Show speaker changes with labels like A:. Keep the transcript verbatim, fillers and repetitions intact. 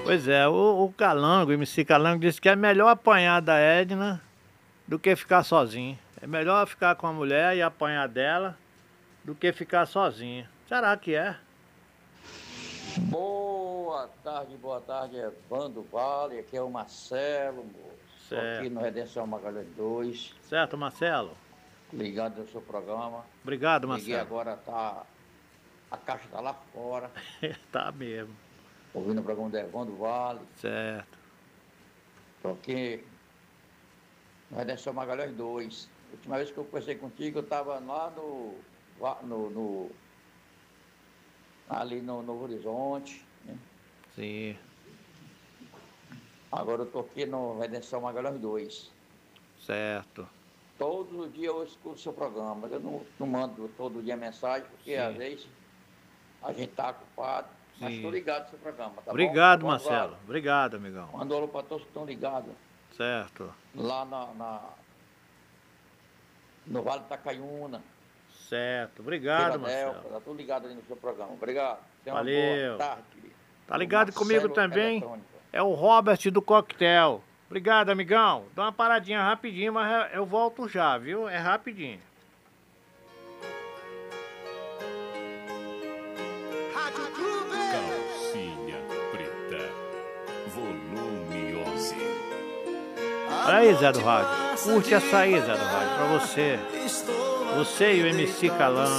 A: Pois é, o, o Calango, o M C Calango disse que é melhor apanhar da Edna do que ficar sozinho. É melhor ficar com a mulher e apanhar dela do que ficar sozinho. Será que é?
B: Boa tarde, boa tarde, Evandro Vale, aqui é o Marcelo, moço. Estou aqui no Redenção Magalhães dois.
A: Certo, Marcelo?
B: Ligado no seu programa.
A: Obrigado, Marcelo.
B: Liguei agora, tá, a caixa tá lá fora.
A: Tá mesmo.
B: Ouvindo o programa do Evandro Vale.
A: Certo.
B: Estou aqui no Redenção Magalhães dois. A última vez que eu conversei contigo, eu estava lá no, no, no ali no Novo Horizonte, né?
A: Sim.
B: Agora eu estou aqui no Redenção Magalhães dois.
A: Certo.
B: Todos os dias eu escuto o seu programa, mas eu não, não mando todo dia mensagem, porque Sim. às vezes a gente está ocupado. Sim. Mas estou ligado no seu programa, tá
A: Obrigado,
B: bom?
A: Marcelo.
B: Obrigado.
A: Obrigado, amigão.
B: Manda um alô para todos que estão ligados.
A: Certo.
B: Lá na, na, no Vale do Itacaiúna.
A: Certo. Obrigado, Marcelo.
B: Tá tudo ligado ali no seu programa. Obrigado. Tenha
A: Valeu.
B: Uma boa tarde.
A: Tá ligado comigo também? É o Robert do Coquetel. Obrigado, amigão. Dá uma paradinha rapidinho, mas eu volto já, viu? É rapidinho.
C: Calcinha Preta, volume onze.
A: Olha aí, Zé do Rádio. Curte essa aí, Zé do Rádio, pra você. Você e o M C Calango.